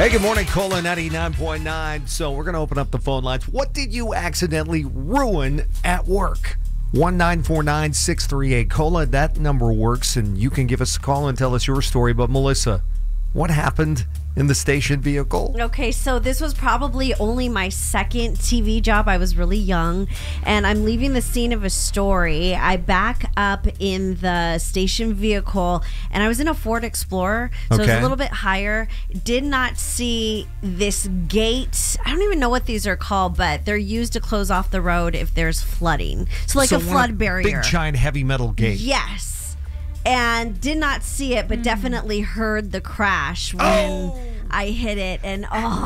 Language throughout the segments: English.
Hey, good morning, Cola 99.9. So we're going to open up the phone lines. What did you accidentally ruin at work? 1-949-638 Cola. That number works, and you can give us a call and tell us your story. But Melissa, what happened in the station vehicle? Okay, so this was probably only my second TV job. I was really young, and I'm leaving the scene of a story. I back up in the station vehicle, and I was in a Ford Explorer, so it was a little bit higher. Did not see this gate. I don't even know what these are called, but they're used to close off the road if there's flooding. So like a flood barrier. Big, giant, heavy metal gate. Yes. And did not see it, but definitely heard the crash when I hit it. And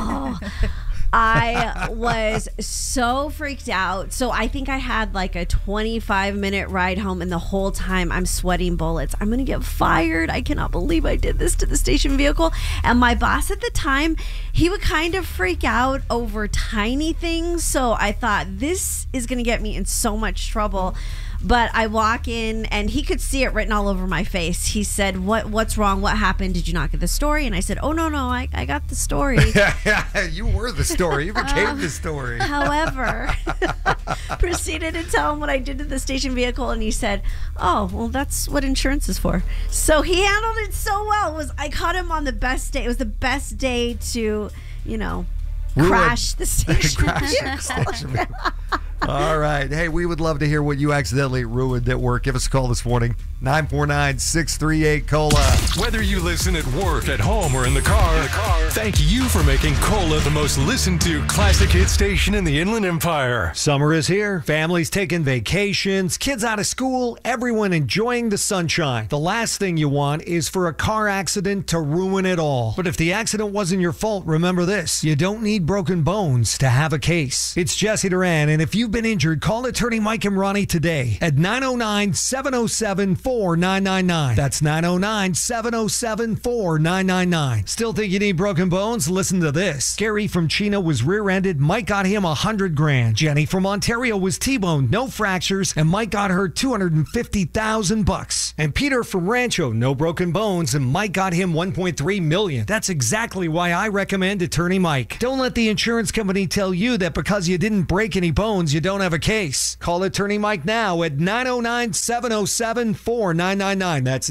I was so freaked out. So I think I had like a 25-minute ride home, and the whole time I'm sweating bullets. I'm going to get fired. I cannot believe I did this to the station vehicle. And my boss at the time, he would kind of freak out over tiny things. So I thought, this is going to get me in so much trouble. But I walk in, and he could see it written all over my face. He said, what's wrong? What happened? Did you not get the story? And I said, no, I got the story. You were the story. You became the story. However, proceeded to tell him what I did to the station vehicle, and he said, well, that's what insurance is for. So he handled it so well. I caught him on the best day. It was the best day to, crash the station vehicle. All right. Hey, we would love to hear what you accidentally ruined at work. Give us a call this morning. 949-638 Cola. Whether you listen at work, at home, or in the car, thank you for making Cola the most listened to classic hit station in the Inland Empire. Summer is here. Families taking vacations, kids out of school, everyone enjoying the sunshine. The last thing you want is for a car accident to ruin it all. But if the accident wasn't your fault, remember this: you don't need broken bones to have a case. It's Jesse Duran, and if you've been injured, call attorney Mike and Ronnie today at 909-707-4999. That's 909-707-4999. Still think you need broken bones? Listen to this. Gary from Chino was rear-ended. Mike got him $100,000. Jenny from Ontario was T-boned, no fractures, and Mike got her $250,000. And Peter from Rancho, no broken bones, and Mike got him $1.3 million. That's exactly why I recommend attorney Mike. Don't let the insurance company tell you that because you didn't break any bones, you don't have a case. Call attorney Mike now at 909-707-4999. That's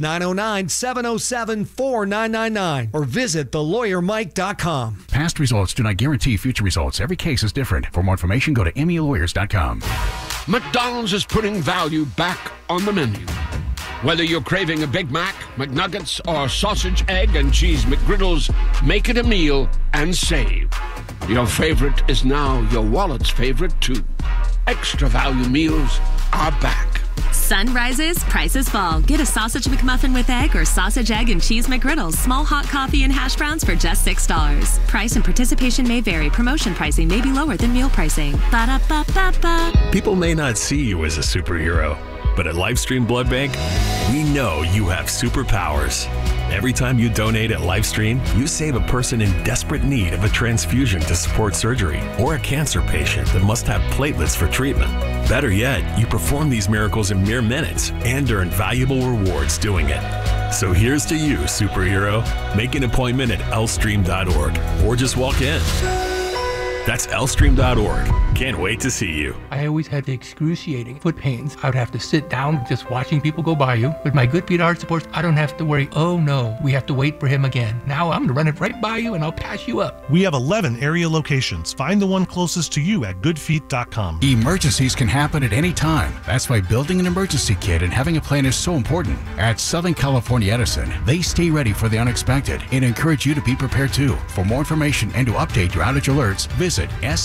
909-707-4999. Or visit thelawyermike.com. Past results do not guarantee future results. Every case is different. For more information, go to MELawyers.com. McDonald's is putting value back on the menu. Whether you're craving a Big Mac, McNuggets, or sausage, egg, and cheese McGriddles, make it a meal and save. Your favorite is now your wallet's favorite, too. Extra value meals are back. Sun rises, prices fall. Get a sausage McMuffin with egg or sausage, egg, and cheese McGriddles. Small hot coffee and hash browns for just $6. Price and participation may vary. Promotion pricing may be lower than meal pricing. Ba-da-ba-ba-ba. People may not see you as a superhero, but at Lifestream Blood Bank, we know you have superpowers. Every time you donate at Lifestream, you save a person in desperate need of a transfusion to support surgery, or a cancer patient that must have platelets for treatment. Better yet, you perform these miracles in mere minutes and earn valuable rewards doing it. So here's to you, superhero. Make an appointment at lstream.org or just walk in. That's lstream.org. Can't wait to see you. I always had the excruciating foot pains. I would have to sit down just watching people go by you. With my Good Feet Art Supports, I don't have to worry, oh no, we have to wait for him again. Now I'm going to run it right by you and I'll pass you up. We have 11 area locations. Find the one closest to you at goodfeet.com. Emergencies can happen at any time. That's why building an emergency kit and having a plan is so important. At Southern California Edison, they stay ready for the unexpected and encourage you to be prepared too. For more information and to update your outage alerts, visit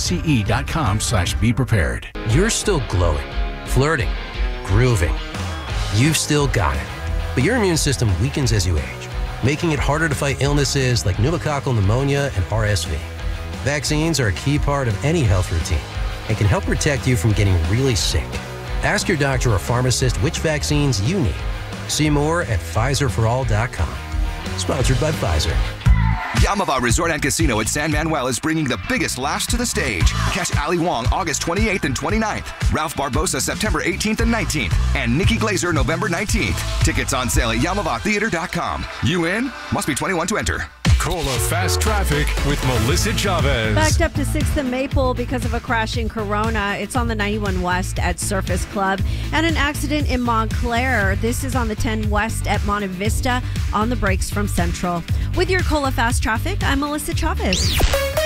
sce.com/be-prepared. You're still glowing, flirting, grooving. You've still got it. But your immune system weakens as you age, making it harder to fight illnesses like pneumococcal pneumonia and RSV. Vaccines are a key part of any health routine and can help protect you from getting really sick. Ask your doctor or pharmacist which vaccines you need. See more at PfizerForAll.com. Sponsored by Pfizer. Yamava Resort and Casino at San Manuel is bringing the biggest laughs to the stage. Catch Ali Wong August 28th and 29th, Ralph Barbosa September 18th and 19th, and Nikki Glazer November 19th. Tickets on sale at YamavaTheater.com. You in? Must be 21 to enter. Cola Fast Traffic with Melissa Chavez. Backed up to 6th and Maple because of a crash in Corona. It's on the 91 West at Surface Club. And an accident in Montclair. This is on the 10 West at Monte Vista on the brakes from Central. With your Cola Fast Traffic, I'm Melissa Chavez.